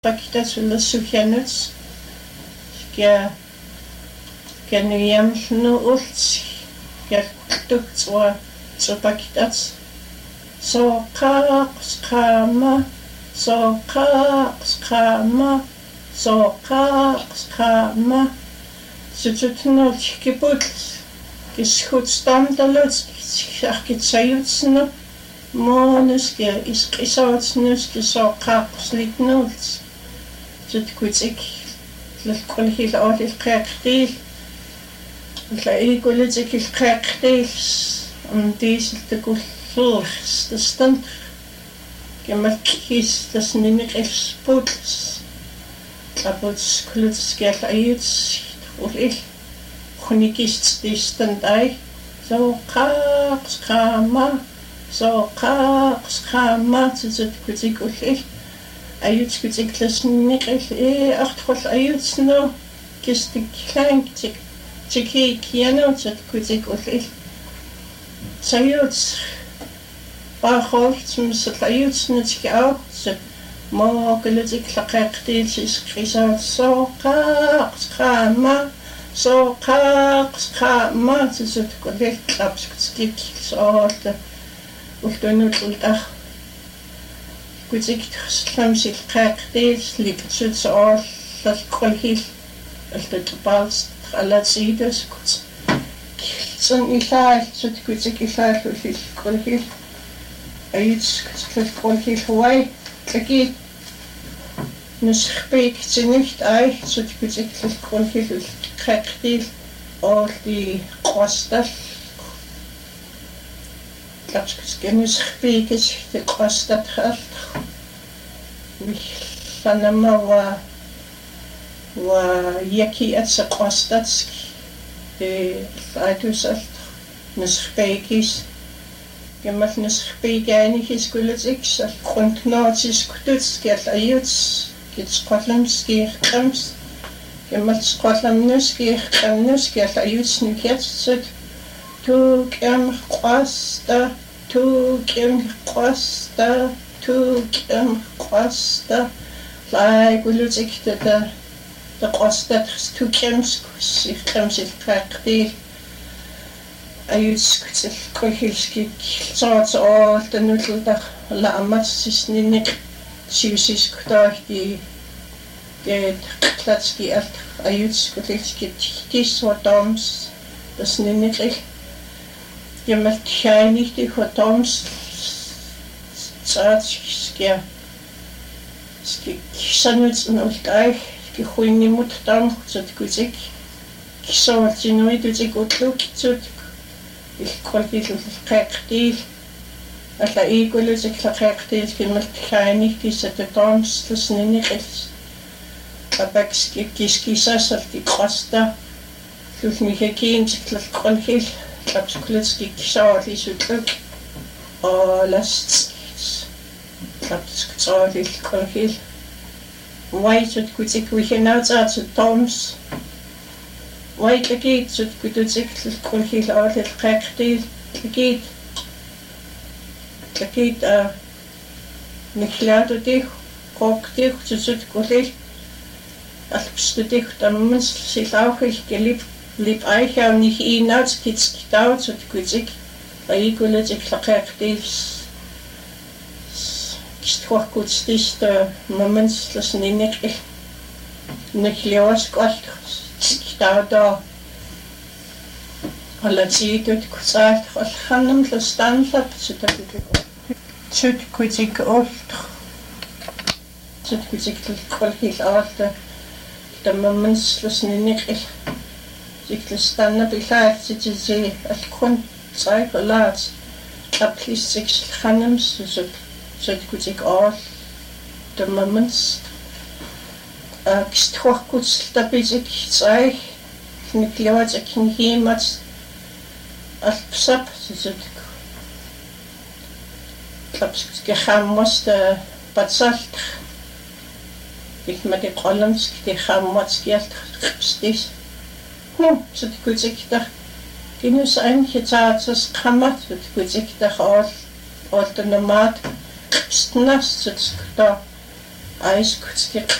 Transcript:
Pakitasullassukianuts kianuiamlunu ultsi kialtuktsua tsupakitats soqaqsqama sututnult kiputls kishutstamtaluts arkitsayutsnu monus isqisautsnus soqaqslitnults tutkutsik lilqulhil awlilqeqtil la ikulitik ilqeqtil dieseltukullers tastan kemalkis tasniniqils putls tlaputs kulutskial ayuts ulil khnikist distandai soqaqsqama tutkutsik ulil ayuts kutiklasniqil artqul ayutsno kistiklantik tiki kianut kutik ulil sayuts baholts mislayuts nitkiau mo kulitik laqaqtil isqisat soqaqsqama tutkulik klapskik soorta ultunulultar kutik slamsil qaqtil liksut soorlalqulhil altutpals alatsidas kut son ilaal tutkutik ilaal ulilqulhil ayuts kutlqulhil huai tlaki nusxpik tinicht ay tutkutik ulilqulhil qaqtil orli qostal tlapskiskenusxpikis qostat sanama wa yaki atseqostatski atusalt nusxpikis kemal nusxpikaanikis kulutsiks qunqnootis kututskial ayuts kitsqollamskiiqqams kemal sqollamnuskiiqqamnuskial ayuts nukiatsut tuuqamqosta lai kulutikta taqostat tuuqamskus iqqamsilqaqqtil ayuts kutilqulhilskik soortanullutaq laamatssisninniq siusiskutaarti qlatski alt ayuts kutilskit tissuatoms tasninniqil kemal tjainihti huatoms tsaatskiskia sanutsnultai kihuinnimut tamqsut kutik kisoortinuitutik utlukitsut ilqulhilqeqtil alla ikulutik laqeqtil kemal tjainihti satatoms tasninniqil apakskiskisasarti qasta lulmihakiintiklalqulhil tlapskulitski kisaorlisutluk olast tlapskutsoorlilqulhil waitut kutik wihinautsaatsut toms waitlakitsut kututik lilqulhil awlilqeqtil tlakit niklaatutih qoqtih susut kulil alpstutih tammans silauhil kelip lip aichau nicht inauts kitskitauts kutik aikulitik laqeqtil kisthuarkutstist moments lasninniqil nikliawasqalt kitauta alatsiitut kutsaalt allannam lastanlap sut kutik olt sut kutik qulhil awalta tammans lasninniqil Siklistanna bilaartitisi alkun saikolaat taplisiksi khanams sutkutik all tammans kisthuarkuts tapitik sai nikliawatak himat alpsap sut tapskikhammosta patsalt ikmati qollamski tikhammatskialt qstis sutkutikta kinus anhitaatsas qammat sutkutikta all ortonomaat qstnas sutskta aiskutski